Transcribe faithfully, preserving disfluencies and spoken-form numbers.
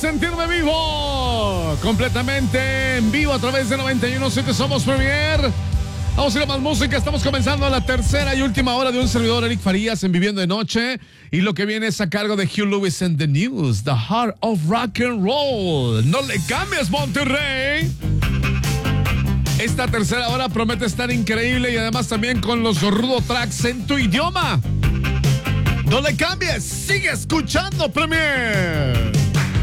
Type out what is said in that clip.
sentirme vivo. Completamente en vivo a través de noventa y uno punto siete Somos Premier. Vamos a ir a más música. Estamos comenzando la tercera y última hora de un servidor, Eric Farías, en Viviendo de Noche. Y lo que viene es a cargo de Hugh Lewis and the News, The Heart of Rock and Roll. No le cambies, Monterrey. Esta tercera hora promete estar increíble y además también con los rudo tracks en tu idioma. No le cambies, sigue escuchando Premier.